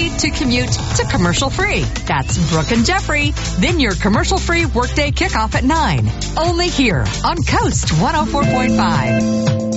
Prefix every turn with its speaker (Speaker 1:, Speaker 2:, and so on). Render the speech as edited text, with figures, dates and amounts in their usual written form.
Speaker 1: free to commute to commercial free. That's Brooke and Jeffrey. Then your commercial free workday kickoff at 9. Only here on Coast 104.5.